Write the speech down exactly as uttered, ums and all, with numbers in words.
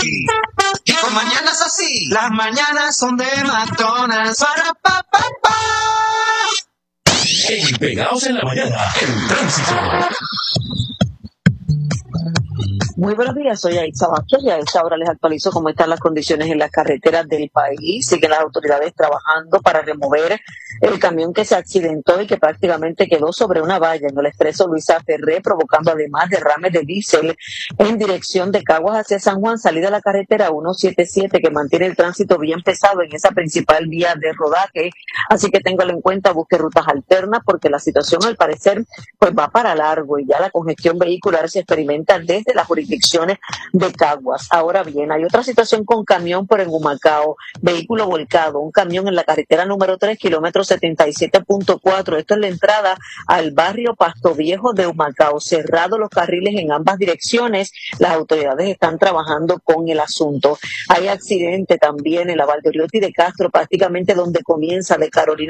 Y con mañanas así, las mañanas son de McDonald's. Para pa pa pa. En Pegados en la Mañana, el tránsito. Muy buenos días, soy Aitza Vázquez y a esta hora les actualizo cómo están las condiciones en las carreteras del país. Siguen las autoridades trabajando para remover el camión que se accidentó y que prácticamente quedó sobre una valla en el expreso Luisa Ferré, provocando además derrames de diésel en dirección de Caguas hacia San Juan, salida a la carretera ciento setenta y siete que mantiene el tránsito bien pesado en esa principal vía de rodaje. Así que téngalo en cuenta, busque rutas alternas porque la situación al parecer pues va para largo y ya la congestión vehicular se experimenta desde las jurisdicciones de Caguas. Ahora bien, hay otra situación con camión por en Humacao, vehículo volcado, un camión en la carretera número tres, kilómetro setenta y siete punto cuatro. Esto es la entrada al barrio Pasto Viejo de Humacao. Cerrados los carriles en ambas direcciones, las autoridades están trabajando con el asunto. Hay accidente también en la Valdoriotti de Castro, prácticamente donde comienza de Carolina